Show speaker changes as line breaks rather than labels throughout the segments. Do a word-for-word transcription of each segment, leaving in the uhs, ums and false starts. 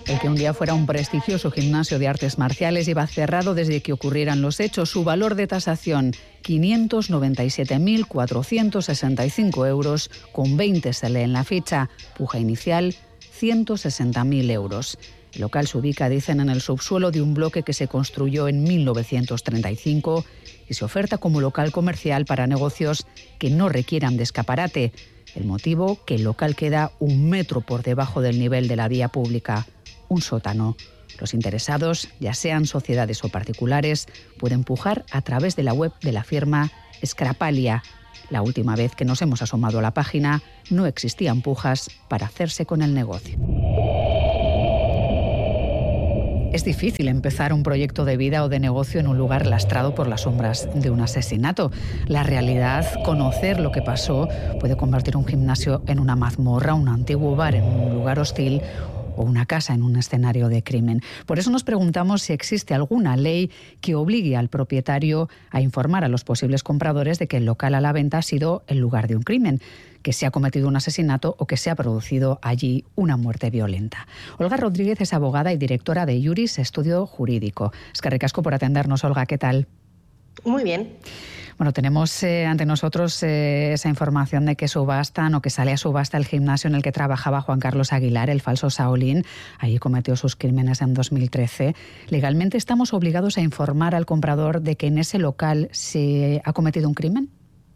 El que un día fuera un prestigioso gimnasio de artes marciales lleva cerrado desde que ocurrieran los hechos. Su valor de tasación, quinientos noventa y siete mil cuatrocientos sesenta y cinco euros, con veinte se lee en la ficha. Puja inicial, ciento sesenta mil euros. El local se ubica, dicen, en el subsuelo de un bloque que se construyó en mil novecientos treinta y cinco y se oferta como local comercial para negocios que no requieran de escaparate. El motivo, que el local queda un metro por debajo del nivel de la vía pública, un sótano. Los interesados, ya sean sociedades o particulares, pueden pujar a través de la web de la firma Scrapalia. La última vez que nos hemos asomado a la página, no existían pujas para hacerse con el negocio. Es difícil empezar un proyecto de vida o de negocio en un lugar lastrado por las sombras de un asesinato. La realidad, conocer lo que pasó, puede convertir un gimnasio en una mazmorra, un antiguo bar en un lugar hostil o una casa en un escenario de crimen. Por eso nos preguntamos si existe alguna ley que obligue al propietario a informar a los posibles compradores de que el local a la venta ha sido el lugar de un crimen, que se ha cometido un asesinato o que se ha producido allí una muerte violenta. Olga Rodríguez es abogada y directora de Iuris, estudio jurídico. Eskerrik asko por atendernos, Olga, ¿qué tal?
Muy bien.
Bueno, tenemos eh, ante nosotros eh, esa información de que subastan o que sale a subasta el gimnasio en el que trabajaba Juan Carlos Aguilar, el falso Shaolin. Allí cometió sus crímenes en dos mil trece. ¿Legalmente estamos obligados a informar al comprador de que en ese local se ha cometido un crimen?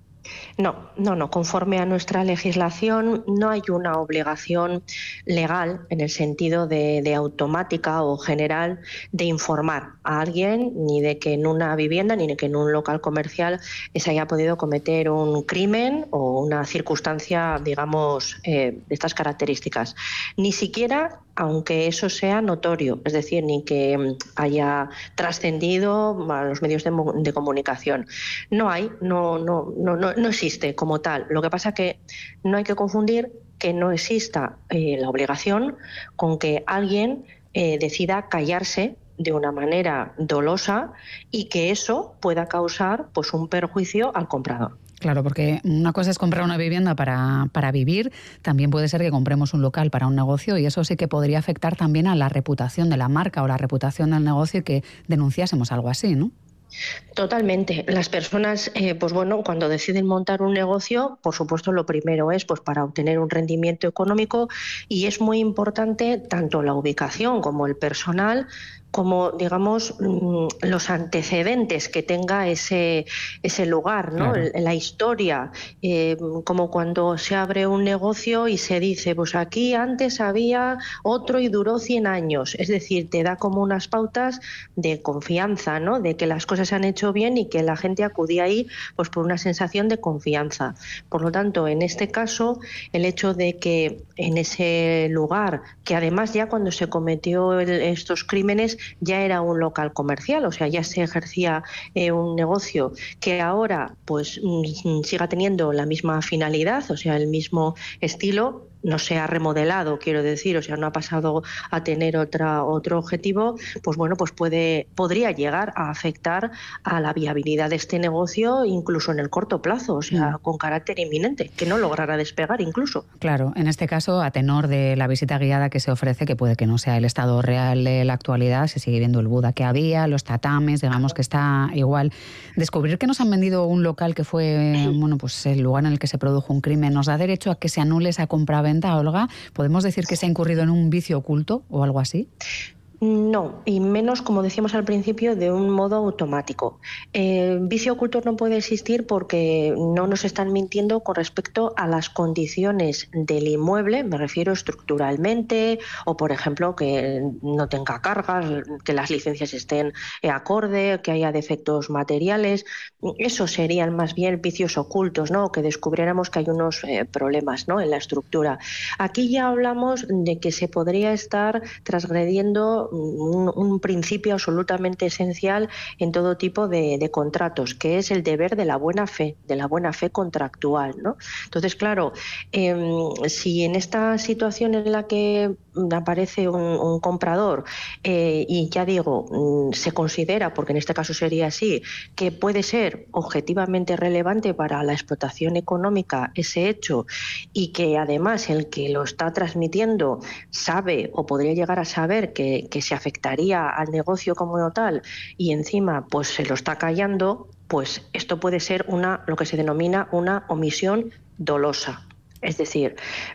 No, no, no. Conforme a nuestra legislación no hay una obligación legal en el sentido de, de automática o general de informar a alguien ni de que en una vivienda ni de que en un local comercial se haya podido cometer un crimen o una circunstancia, digamos, eh, de estas características. Ni siquiera aunque eso sea notorio, es decir, ni que haya trascendido a los medios de, de comunicación. No hay, no, no, no, no, no existe como tal. Lo que pasa es que no hay que confundir que no exista eh, la obligación con que alguien eh, decida callarse de una manera dolosa y que eso pueda causar pues un perjuicio al comprador.
Claro, porque una cosa es comprar una vivienda para, para vivir, también puede ser que compremos un local para un negocio y eso sí que podría afectar también a la reputación de la marca o la reputación del negocio y que denunciásemos algo así, ¿no?
Totalmente. Las personas, eh, pues bueno, cuando deciden montar un negocio, por supuesto lo primero es pues para obtener un rendimiento económico y es muy importante tanto la ubicación como el personal, como digamos los antecedentes que tenga ese ese lugar, ¿no? Claro. La historia, eh, como cuando se abre un negocio y se dice, pues aquí antes había otro y duró cien años, es decir, te da como unas pautas de confianza, ¿no? De que las cosas se han hecho bien y que la gente acudía ahí pues por una sensación de confianza. Por lo tanto, en este caso, el hecho de que en ese lugar, que además ya cuando se cometió el, estos crímenes ya era un local comercial, o sea, ya se ejercía eh, un negocio que ahora pues mm, siga teniendo la misma finalidad, o sea, el mismo estilo, no se ha remodelado, quiero decir, o sea, no ha pasado a tener otra, otro objetivo, pues bueno, pues puede, podría llegar a afectar a la viabilidad de este negocio incluso en el corto plazo, o sea, mm. con carácter inminente, que no logrará despegar incluso.
Claro, en este caso, a tenor de la visita guiada que se ofrece, que puede que no sea el estado real de la actualidad, se sigue viendo el Buda que había, los tatames, digamos que está igual. Descubrir que nos han vendido un local que fue, bueno, pues el lugar en el que se produjo un crimen, ¿nos da derecho a que se anule esa compraventa, Olga? ¿Podemos decir que se ha incurrido en un vicio oculto o algo así?
No, y menos, como decíamos al principio, de un modo automático. Eh, vicio oculto no puede existir porque no nos están mintiendo con respecto a las condiciones del inmueble, me refiero estructuralmente, o por ejemplo que no tenga cargas, que las licencias estén acorde, que haya defectos materiales. Eso serían más bien vicios ocultos, ¿no? Que descubriéramos que hay unos eh, problemas, ¿no? En la estructura. Aquí ya hablamos de que se podría estar transgrediendo Un, un principio absolutamente esencial en todo tipo de, de contratos, que es el deber de la buena fe, de la buena fe contractual, ¿no? Entonces, claro, eh, si en esta situación en la que aparece un, un comprador eh, y ya digo, se considera, porque en este caso sería así, que puede ser objetivamente relevante para la explotación económica ese hecho y que además el que lo está transmitiendo sabe o podría llegar a saber que, que se afectaría al negocio como tal y encima pues se lo está callando, pues esto puede ser una, lo que se denomina una omisión dolosa. Es decir,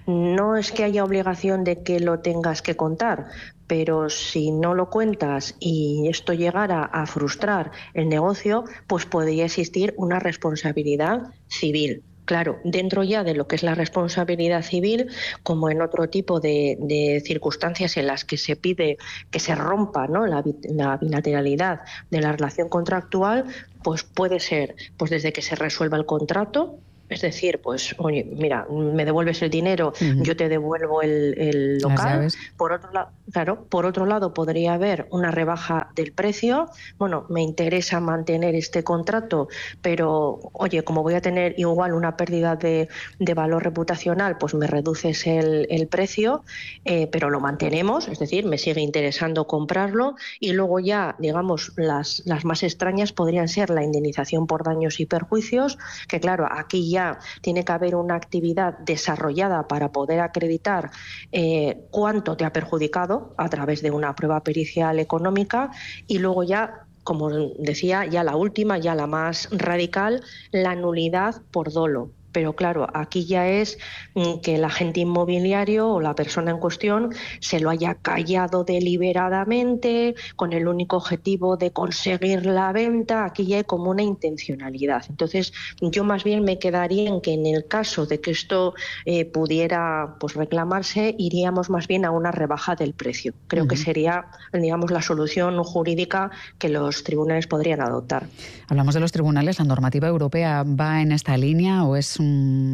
no es que haya obligación de que lo tengas que contar, pero si no lo cuentas y esto llegara a frustrar el negocio, pues podría existir una responsabilidad civil. Claro, dentro ya de lo que es la responsabilidad civil, como en otro tipo de, de circunstancias en las que se pide que se rompa, ¿no?, la, la bilateralidad de la relación contractual, pues puede ser pues desde que se resuelva el contrato. Es decir, pues, oye, mira, me devuelves el dinero, uh-huh. yo te devuelvo el, el local. Por otro lado, claro, por otro lado podría haber una rebaja del precio. Bueno, me interesa mantener este contrato, pero, oye, como voy a tener igual una pérdida de, de valor reputacional, pues me reduces el, el precio, eh, pero lo mantenemos, es decir, me sigue interesando comprarlo. Y luego ya, digamos, las, las más extrañas podrían ser la indemnización por daños y perjuicios, que claro, aquí ya tiene que haber una actividad desarrollada para poder acreditar eh, cuánto te ha perjudicado a través de una prueba pericial económica y luego ya, como decía, ya la última, ya la más radical, la nulidad por dolo. Pero claro, aquí ya es que el agente inmobiliario o la persona en cuestión se lo haya callado deliberadamente con el único objetivo de conseguir la venta. Aquí ya hay como una intencionalidad. Entonces, yo más bien me quedaría en que en el caso de que esto eh, pudiera pues reclamarse, iríamos más bien a una rebaja del precio. Creo uh-huh. que sería, digamos, la solución jurídica que los tribunales podrían adoptar.
Hablamos de los tribunales. ¿La normativa europea va en esta línea o es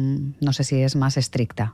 no sé si es más estricta?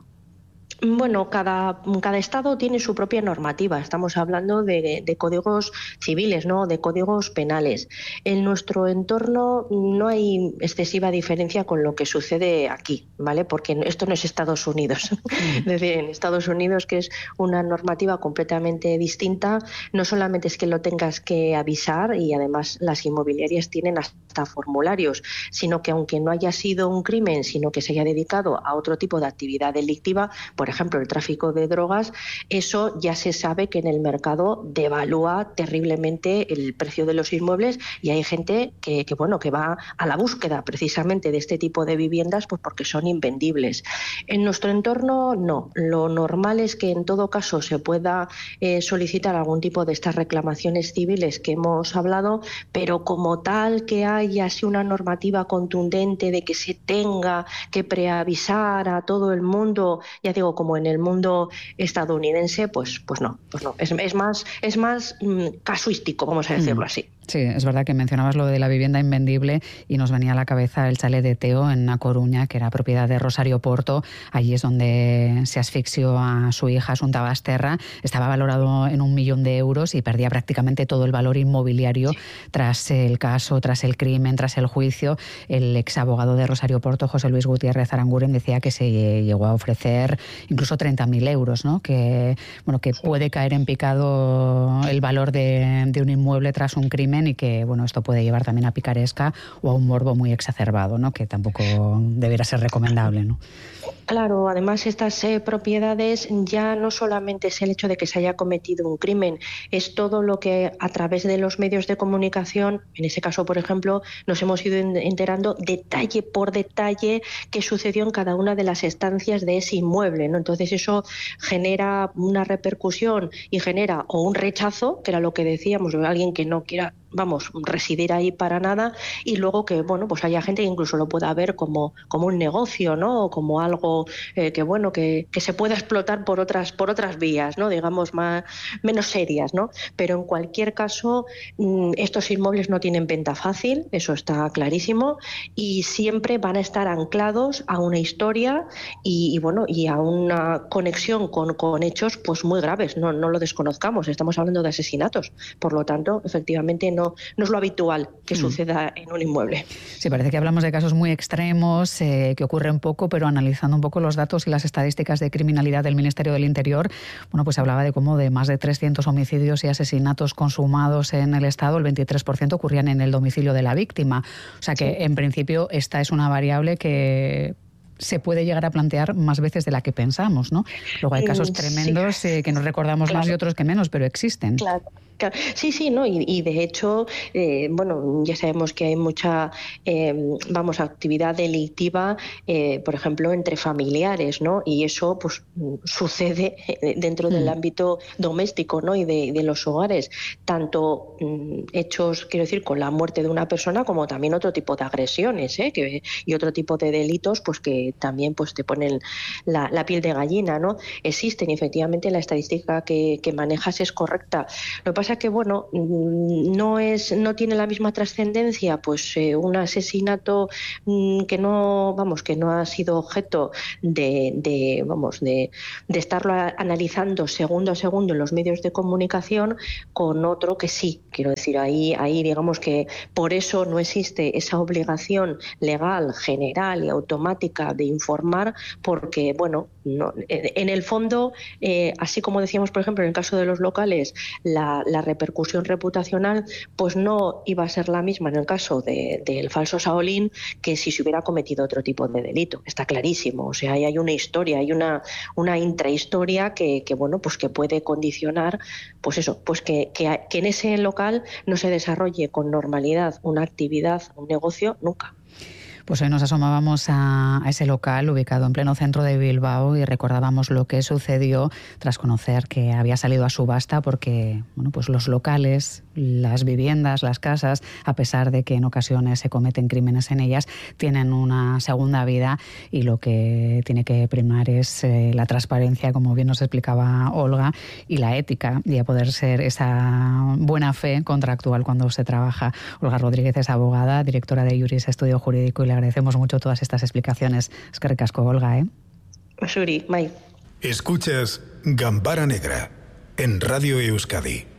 Bueno, cada, cada estado tiene su propia normativa. Estamos hablando de, de códigos civiles, ¿no?, de códigos penales. En nuestro entorno no hay excesiva diferencia con lo que sucede aquí, ¿vale? Porque esto no es Estados Unidos. Es decir, en Estados Unidos, que es una normativa completamente distinta, no solamente es que lo tengas que avisar y además las inmobiliarias tienen hasta formularios, sino que aunque no haya sido un crimen, sino que se haya dedicado a otro tipo de actividad delictiva, por ejemplo, el tráfico de drogas, eso ya se sabe que en el mercado devalúa terriblemente el precio de los inmuebles y hay gente que, que, bueno, que va a la búsqueda precisamente de este tipo de viviendas pues porque son invendibles. En nuestro entorno, no. Lo normal es que en todo caso se pueda eh, solicitar algún tipo de estas reclamaciones civiles que hemos hablado, pero como tal que haya así una normativa contundente de que se tenga que preavisar a todo el mundo, ya digo, como en el mundo estadounidense, pues, pues no, pues no. Es, es más, es más mmm, casuístico, vamos a decirlo mm. así.
Sí, es verdad que mencionabas lo de la vivienda invendible y nos venía a la cabeza el chalet de Teo en A Coruña, que era propiedad de Rosario Porto. Allí es donde se asfixió a su hija Asunta Basterra. Estaba valorado en un millón de euros y perdía prácticamente todo el valor inmobiliario sí. tras el caso, tras el crimen, tras el juicio. El ex abogado de Rosario Porto, José Luis Gutiérrez Aranguren, decía que se llegó a ofrecer incluso treinta mil euros, ¿no? Que, bueno, que sí. puede caer en picado el valor de, de un inmueble tras un crimen y que, bueno, esto puede llevar también a picaresca o a un morbo muy exacerbado, ¿no?, que tampoco debería ser recomendable, ¿no?
Claro, además estas eh, propiedades ya no solamente es el hecho de que se haya cometido un crimen, es todo lo que a través de los medios de comunicación, en ese caso, por ejemplo, nos hemos ido enterando detalle por detalle qué sucedió en cada una de las estancias de ese inmueble, ¿no? Entonces eso genera una repercusión y genera o un rechazo, que era lo que decíamos, de alguien que no quiera, vamos, residir ahí para nada, y luego que, bueno, pues haya gente que incluso lo pueda ver como, como un negocio, ¿no?, o como algo eh, que, bueno, que, que se pueda explotar por otras, por otras vías, ¿no?, digamos, más, menos serias, ¿no? Pero en cualquier caso, estos inmuebles no tienen venta fácil, eso está clarísimo, y siempre van a estar anclados a una historia y, y bueno, y a una conexión con, con hechos pues muy graves, no, no lo desconozcamos, estamos hablando de asesinatos. Por lo tanto, efectivamente, no, no es lo habitual que mm. suceda en un inmueble.
Sí, parece que hablamos de casos muy extremos, eh, que ocurren poco, pero analizando un poco los datos y las estadísticas de criminalidad del Ministerio del Interior, bueno, pues hablaba de cómo de más de trescientos homicidios y asesinatos consumados en el Estado, el veintitrés por ciento ocurrían en el domicilio de la víctima. O sea que, sí. en principio, esta es una variable que se puede llegar a plantear más veces de la que pensamos, ¿no? Luego hay casos tremendos sí. eh, que nos recordamos claro. más y otros que menos, pero existen.
Claro. Claro. Sí, sí, no, y, y de hecho, eh, bueno, ya sabemos que hay mucha, eh, vamos, actividad delictiva, eh, por ejemplo, entre familiares, ¿no? Y eso, pues, sucede dentro mm. del ámbito doméstico, ¿no? Y de, de los hogares, tanto mm, hechos, quiero decir, con la muerte de una persona, como también otro tipo de agresiones, ¿eh? Que, y otro tipo de delitos, pues, que también, pues, te ponen la, la piel de gallina, ¿no? Existen, y efectivamente, la estadística que, que manejas es correcta. Lo que pasa que, bueno, no es no tiene la misma trascendencia pues eh, un asesinato mmm, que no vamos que no ha sido objeto de, de vamos de, de estarlo analizando segundo a segundo en los medios de comunicación, con otro que sí, quiero decir, ahí ahí digamos que por eso no existe esa obligación legal, general y automática de informar, porque bueno, no, en el fondo, eh, así como decíamos, por ejemplo, en el caso de los locales, la, la repercusión reputacional pues no iba a ser la misma en el caso de, del falso Shaolin que si se hubiera cometido otro tipo de delito. Está clarísimo. O sea, ahí hay una historia, hay una, una intrahistoria que, que bueno, pues que puede condicionar, pues eso, pues que, que, que en ese local no se desarrolle con normalidad una actividad, un negocio, nunca.
Pues hoy nos asomábamos a, a ese local ubicado en pleno centro de Bilbao y recordábamos lo que sucedió tras conocer que había salido a subasta, porque bueno, pues los locales, las viviendas, las casas, a pesar de que en ocasiones se cometen crímenes en ellas, tienen una segunda vida, y lo que tiene que primar es eh, la transparencia, como bien nos explicaba Olga, y la ética, y a poder ser esa buena fe contractual cuando se trabaja. Olga Rodríguez es abogada, directora de Iuris Estudio Jurídico, y le agradecemos mucho todas estas explicaciones. Es que ricasco, Olga, ¿eh?
Suri, Mai.
Escuchas Gambara Negra en Radio Euskadi.